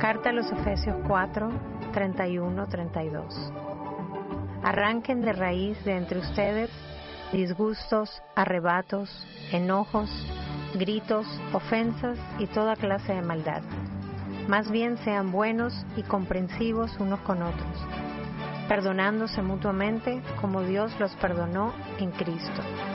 Carta a los Efesios 4, 31, 32. Arranquen de raíz de entre ustedes disgustos, arrebatos, enojos, gritos, ofensas y toda clase de maldad. Más bien sean buenos y comprensivos unos con otros, perdonándose mutuamente como Dios los perdonó en Cristo.